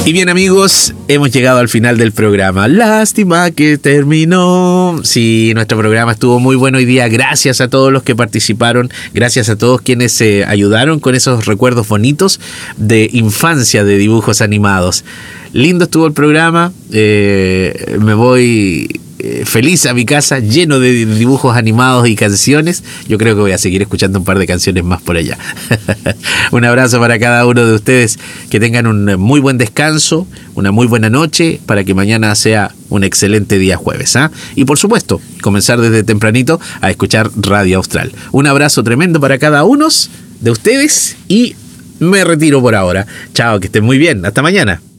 Y bien, amigos, hemos llegado al final del programa. Lástima que terminó. Sí, nuestro programa estuvo muy bueno hoy día. Gracias a todos los que participaron. Gracias a todos quienes se ayudaron con esos recuerdos bonitos de infancia de dibujos animados. Lindo estuvo el programa. Me voy feliz a mi casa, lleno de dibujos animados y canciones. Yo creo que voy a seguir escuchando un par de canciones más por allá. Un abrazo para cada uno de ustedes. Que tengan un muy buen descanso, una muy buena noche, para que mañana sea un excelente día jueves, ¿eh? Y por supuesto, comenzar desde tempranito a escuchar Radio Austral. Un abrazo tremendo para cada uno de ustedes y me retiro por ahora. Chao, que estén muy bien. Hasta mañana.